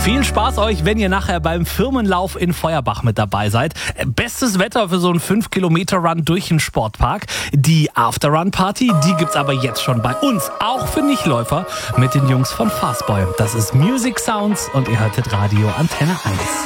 Viel Spaß euch, wenn ihr nachher beim Firmenlauf in Feuerbach mit dabei seid. Bestes Wetter für so einen 5-Kilometer-Run durch den Sportpark. Die After-Run-Party, die gibt's aber jetzt schon bei uns, auch für Nichtläufer, mit den Jungs von Fastboy. Das ist Music Sounds und ihr hörtet Radio Antenne 1.